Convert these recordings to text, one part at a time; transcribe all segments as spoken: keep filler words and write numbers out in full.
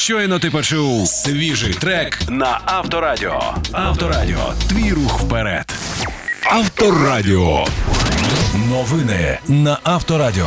Щойно ти почув свіжий трек на Авторадіо. Авторадіо. Твій рух вперед. Авторадіо. Новини на Авторадіо.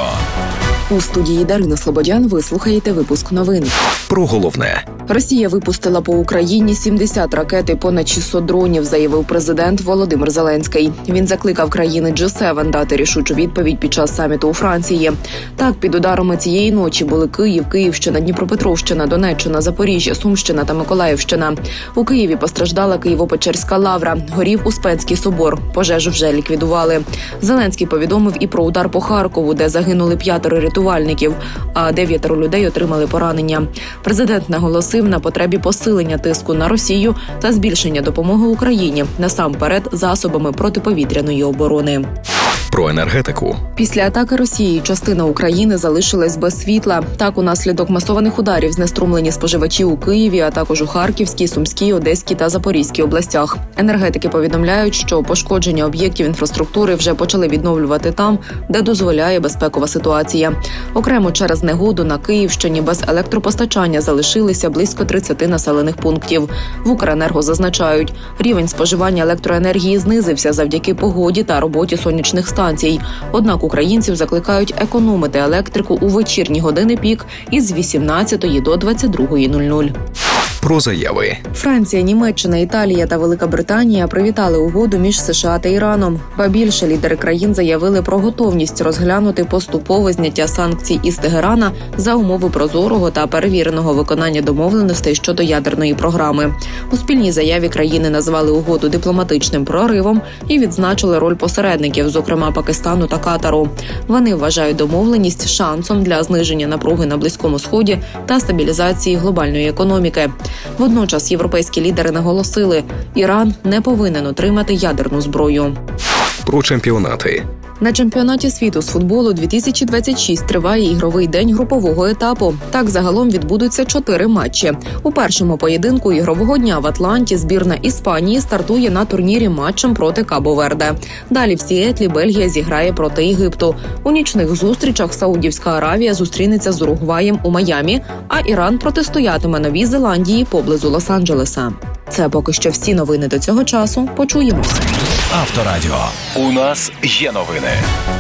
У студії Дарина Слободян ви слухаєте випуск новин. Про головне. Росія випустила по Україні сімдесят ракет і понад шістсот дронів, заявив президент Володимир Зеленський. Він закликав країни джі севен дати рішучу відповідь під час саміту у Франції. Так, під ударами цієї ночі були Київ, Київщина, Дніпропетровщина, Донеччина, Запоріжжя, Сумщина та Миколаївщина. У Києві постраждала Києво-Печерська лавра, горів Успенський собор. Пожежу вже ліквідували. Зеленський повідомив і про удар по Харкову, де загинули п'ятеро рятувальників, а дев'ятеро людей отримали поранення. Президент наголосив на потребі посилення тиску на Росію та збільшення допомоги Україні, насамперед засобами протиповітряної оборони. Про енергетику. Після атаки Росії частина України залишилась без світла. Так, унаслідок масованих ударів знеструмлені споживачі у Києві, а також у Харківській, Сумській, Одеській та Запорізькій областях. Енергетики повідомляють, що пошкодження об'єктів інфраструктури вже почали відновлювати там, де дозволяє безпекова ситуація. Окремо через негоду на Київщині без електропостачання залишилися близько тридцяти населених пунктів. В Укренерго зазначають, рівень споживання електроенергії знизився завдяки погоді та роботі сонячних станцій. Однак українців закликають економити електрику у вечірні години пік із вісімнадцятої до двадцять другої нуль нуль. Про заяви. Франція, Німеччина, Італія та Велика Британія привітали угоду між США та Іраном. Ба більше, лідери країн заявили про готовність розглянути поступове зняття санкцій із Тегерана за умови прозорого та перевіреного виконання домовленостей щодо ядерної програми. У спільній заяві країни назвали угоду дипломатичним проривом і відзначили роль посередників, зокрема Пакистану та Катару. Вони вважають домовленість шансом для зниження напруги на Близькому Сході та стабілізації глобальної економіки. Водночас європейські лідери наголосили, Іран не повинен отримати ядерну зброю. Про чемпіонати. На чемпіонаті світу з футболу дві тисячі двадцять шість триває ігровий день групового етапу. Так, загалом відбудуться чотири матчі. У першому поєдинку ігрового дня в Атланті збірна Іспанії стартує на турнірі матчем проти Кабо-Верде. Далі в Сіетлі Бельгія зіграє проти Єгипту. У нічних зустрічах Саудівська Аравія зустрінеться з Уругваєм у Майамі, а Іран протистоятиме Новій Зеландії поблизу Лос-Анджелеса. Це поки що всі новини до цього часу. Почуємось. Авторадіо. У нас є новини.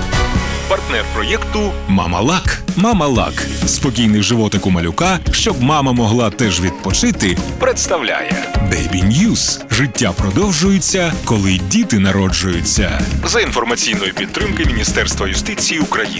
Партнер проєкту «Мама-Лак». «Мама-Лак» – спокійний животик у малюка, щоб мама могла теж відпочити, представляє Baby News. Життя продовжується, коли діти народжуються. За інформаційної підтримки Міністерства юстиції України.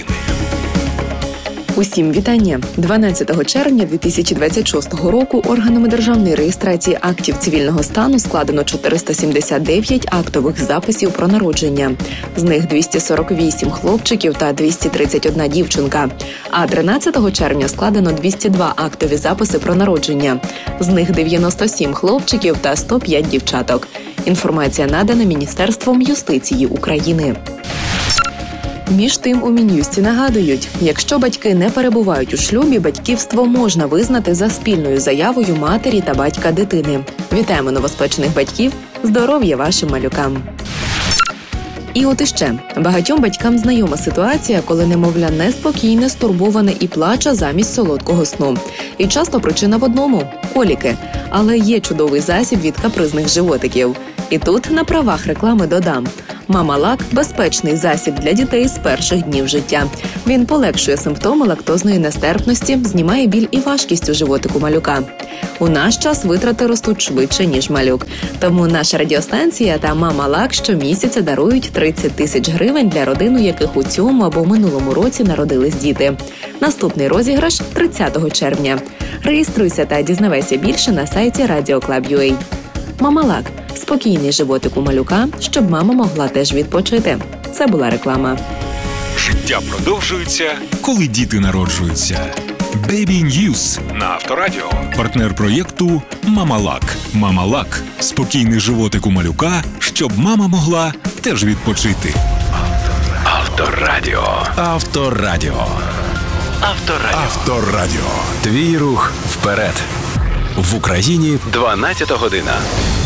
Усім вітання! дванадцятого червня дві тисячі двадцять шостого року органами державної реєстрації актів цивільного стану складено чотириста сімдесят дев'ять актових записів про народження. З них двісті сорок вісім хлопчиків та двісті тридцять одна дівчинка. А тринадцятого червня складено двісті два актові записи про народження. З них дев'яносто сім хлопчиків та сто п'ять дівчаток. Інформація надана Міністерством юстиції України. Між тим, у Мін'юсті нагадують, якщо батьки не перебувають у шлюбі, батьківство можна визнати за спільною заявою матері та батька дитини. Вітаємо новоспечених батьків! Здоров'я вашим малюкам! І от іще. Багатьом батькам знайома ситуація, коли немовля неспокійне, стурбоване і плаче замість солодкого сну. І часто причина в одному – коліки. Але є чудовий засіб від капризних животиків. І тут на правах реклами додам. «Мама-Лак» – безпечний засіб для дітей з перших днів життя. Він полегшує симптоми лактозної нестерпності, знімає біль і важкість у животику малюка. У наш час витрати ростуть швидше, ніж малюк. Тому наша радіостанція та «Мама-Лак» щомісяця дарують тридцять тисяч гривень для родин, у яких у цьому або минулому році народились діти. Наступний розіграш – тридцятого червня. Реєструйся та дізнавайся більше на сайті радіо клаб крапка ю а. «Мама-Лак» – спокійний животик у малюка, щоб мама могла теж відпочити. Це була реклама. Життя продовжується, коли діти народжуються. Baby News на Авторадіо. Партнер проєкту «Мама-Лак». «Мама-Лак» – спокійний животик у малюка, щоб мама могла теж відпочити. Авторадіо. Авторадіо. Авторадіо. Авторадіо. Твій рух вперед. В Україні дванадцята година.